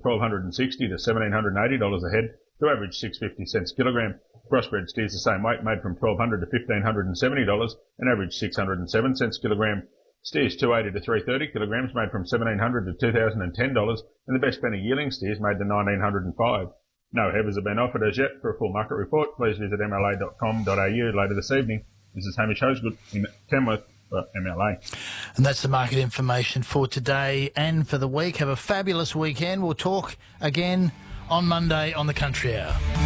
$1,260 to $1,780 a head to average 650 cents a kilogram. Crossbred steers the same weight made from $1,200 to $1,570 and average 607 cents a kilogram. Steers 280 to 330 kilograms made from $1,700 to $2,010 and the best penny yearling steers made to $1,905. No heavers have been offered as yet. For a full market report, please visit mla.com.au later this evening. This is Hamish Hosegood in Tamworth for MLA. And that's the market information for today and for the week. Have a fabulous weekend. We'll talk again on Monday on the Country Hour.